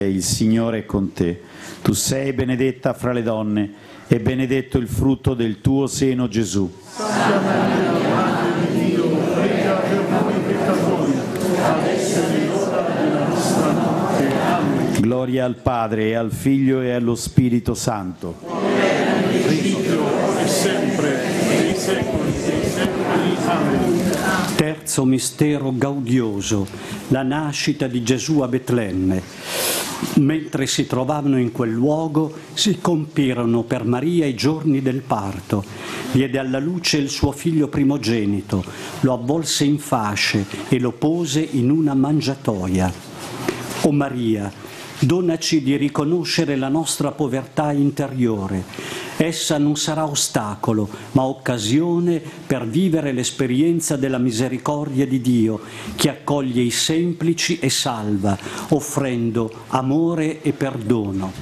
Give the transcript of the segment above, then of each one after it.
Il Signore è con te. Tu sei benedetta fra le donne e benedetto il frutto del tuo seno, Gesù. Santa Maria, Madre di Dio, prega per noi peccatori, adesso è l'ora della nostra morte. Amen. Gloria al Padre, e al Figlio e allo Spirito Santo. Principio e sempre, nei secoli dei secoli. Amen. Terzo mistero gaudioso, la nascita di Gesù a Betlemme. Mentre si trovavano in quel luogo, si compirono per Maria i giorni del parto. Diede alla luce il suo figlio primogenito, lo avvolse in fasce e lo pose in una mangiatoia. O Maria, donaci di riconoscere la nostra povertà interiore. Essa non sarà ostacolo, ma occasione per vivere l'esperienza della misericordia di Dio, che accoglie i semplici e salva, offrendo amore e perdono.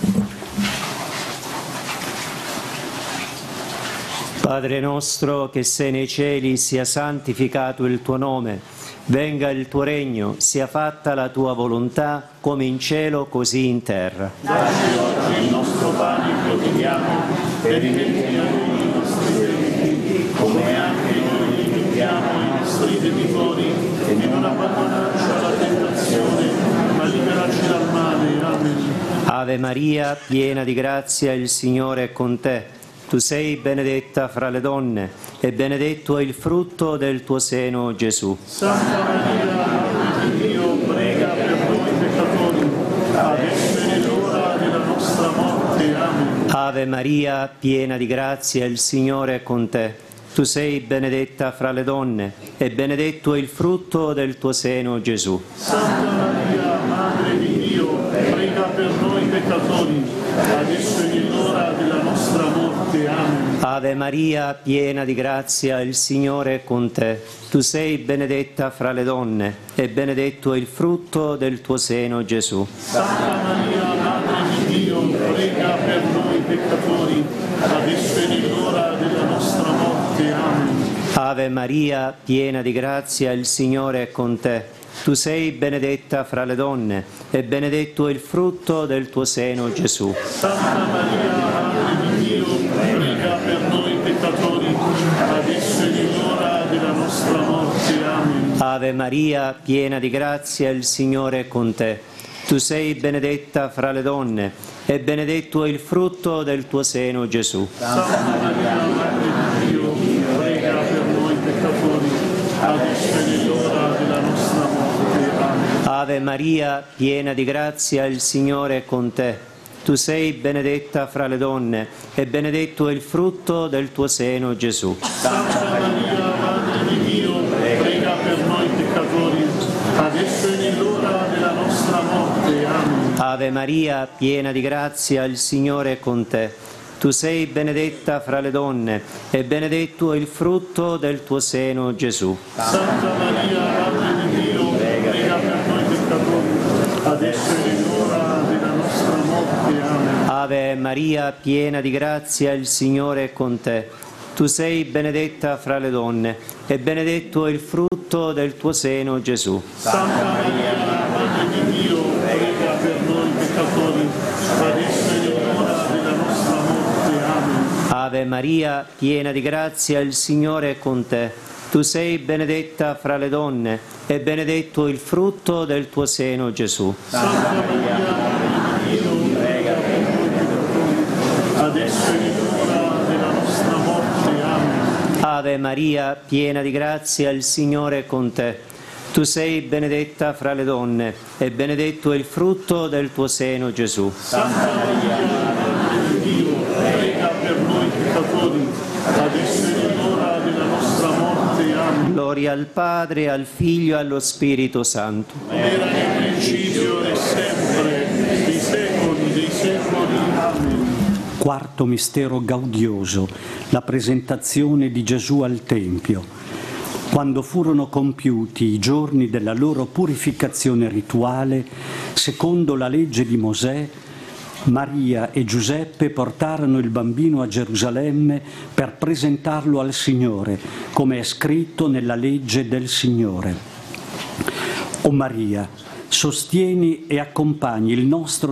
Padre nostro che sei nei cieli, sia santificato il tuo nome. Venga il tuo regno, sia fatta la tua volontà, come in cielo così in terra. Dacci oggi il nostro pane quotidiano e rimetti a noi i nostri debiti, come anche noi rimettiamo i nostri debitori, e non abbandonarci alla tentazione, ma liberaci dal male. Amen. Ave Maria, piena di grazia, il Signore è con te. Tu sei benedetta fra le donne, e benedetto è il frutto del tuo seno, Gesù. Santa Maria, Madre di Dio, prega per noi peccatori, adesso è l'ora della nostra morte. Amen. Ave Maria, piena di grazia, il Signore è con te. Tu sei benedetta fra le donne, e benedetto è il frutto del tuo seno, Gesù. Santa Maria, Madre di Dio, prega per noi peccatori, adesso è l'ora della nostra morte. Amen. Ave Maria, piena di grazia, il Signore è con te. Tu sei benedetta fra le donne, e benedetto è il frutto del tuo seno, Gesù. Santa Maria, Madre di Dio, prega per noi peccatori, adesso è l'ora della nostra morte. Amen. Ave Maria, piena di grazia, il Signore è con te. Tu sei benedetta fra le donne, e benedetto è il frutto del tuo seno, Gesù. Santa Maria, Madre di Dio, prega per noi peccatori, adesso è l'ora della nostra morte. Amen. Ave Maria, piena di grazia, il Signore è con te. Tu sei benedetta fra le donne, e benedetto è il frutto del tuo seno, Gesù. Santa Maria, Madre di Dio, prega per noi peccatori, adesso è l'ora della nostra morte. Amen. Ave Maria, piena di grazia, il Signore è con te. Tu sei benedetta fra le donne, e benedetto è il frutto del tuo seno, Gesù. Santa Maria, Madre di Dio, prega per noi peccatori, adesso è l'ora della nostra morte. Amen. Ave Maria, piena di grazia, il Signore è con te. Tu sei benedetta fra le donne, e benedetto è il frutto del tuo seno, Gesù. Santa Maria, Madre di Dio, prega per noi peccatori, adesso è l'ora della nostra morte. Amen. Ave Maria, piena di grazia, il Signore è con te. Tu sei benedetta fra le donne, e benedetto è il frutto del tuo seno, Gesù. Santa Maria, Madre di Dio, prega per noi peccatori, adesso è l'ora della nostra morte. Amen. Ave Maria, piena di grazia, il Signore è con te. Tu sei benedetta fra le donne, e benedetto il frutto del tuo seno, Gesù. Santa Maria, Madre di Dio, prega per noi peccatori, adesso è l'ora della nostra morte. Amen. Ave Maria, piena di grazia, il Signore è con te. Tu sei benedetta fra le donne, e benedetto è il frutto del tuo seno, Gesù. Santa Maria, Madre di Dio, prega per noi peccatori, adesso è l'ora della nostra morte. Amen. Gloria al Padre, al Figlio e allo Spirito Santo. Era nel principio e sempre, nei secoli dei secoli. Amen. Quarto mistero gaudioso, la presentazione di Gesù al Tempio. Quando furono compiuti i giorni della loro purificazione rituale, secondo la legge di Mosè, Maria e Giuseppe portarono il bambino a Gerusalemme per presentarlo al Signore, come è scritto nella legge del Signore. O Maria, sostieni e accompagni il nostro